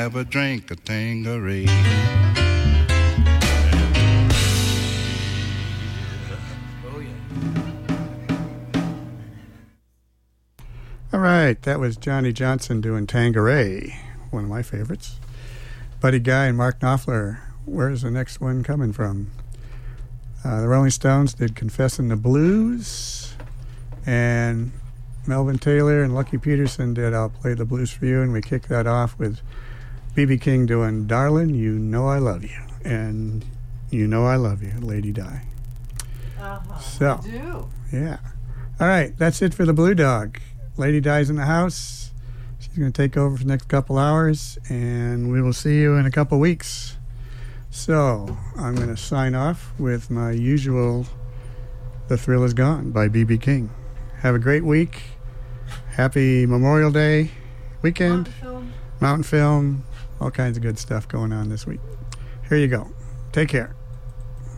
have a drink of Tanqueray. All right, that was Johnny Johnson doing Tanqueray, one of my favorites. Buddy Guy and Mark Knopfler, where's the next one coming from? The Rolling Stones did Confessin' the Blues, and Melvin Taylor and Lucky Peterson did I'll Play the Blues for You, and we kicked that off with B.B. King doing Darlin', You Know I Love You, and You Know I Love You, Lady Di. So, I do. Yeah. All right, that's it for the Blue Dog. Lady Di's in the house. She's going to take over for the next couple hours, and we will see you in a couple weeks. So I'm going to sign off with my usual The Thrill Is Gone by B.B. King. Have a great week. Happy Memorial Day weekend. Mountain Film. All kinds of good stuff going on this week. Here you go. Take care.